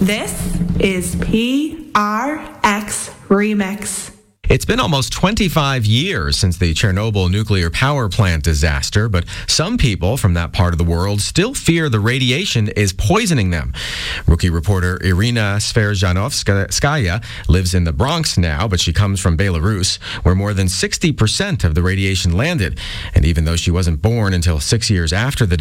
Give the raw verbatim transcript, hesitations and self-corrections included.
This is P R X Remix. It's been almost twenty-five years since the Chernobyl nuclear power plant disaster, but some people from that part of the world still fear the radiation is poisoning them. Rookie reporter Irina Sverzhanovskaya lives in the Bronx now, but she comes from Belarus, where more than sixty percent of the radiation landed. And even though she wasn't born until six years after the